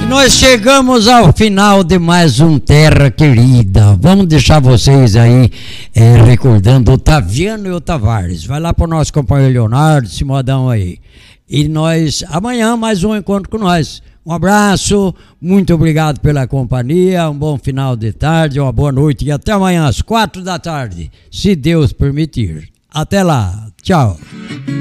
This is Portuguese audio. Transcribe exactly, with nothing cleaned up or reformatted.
nós chegamos ao final de mais um Terra Querida. Vamos deixar vocês aí é, recordando o Otaviano e o Tavares. Vai lá para o nosso companheiro Leonardo, esse modão aí. E nós, amanhã, mais um encontro com nós. Um abraço, muito obrigado pela companhia, um bom final de tarde, uma boa noite e até amanhã às quatro da tarde, se Deus permitir. Até lá, tchau.